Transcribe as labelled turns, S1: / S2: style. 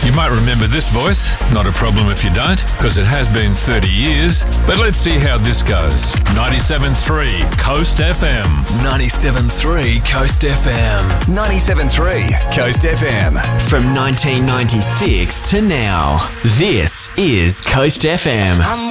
S1: You might remember this voice. Not a problem if you don't, because it has been 30 years. But let's see how this goes. 97.3 Coast FM.
S2: 97.3 Coast FM.
S3: 97.3 Coast FM.
S2: From 1996 to now, this is Coast FM.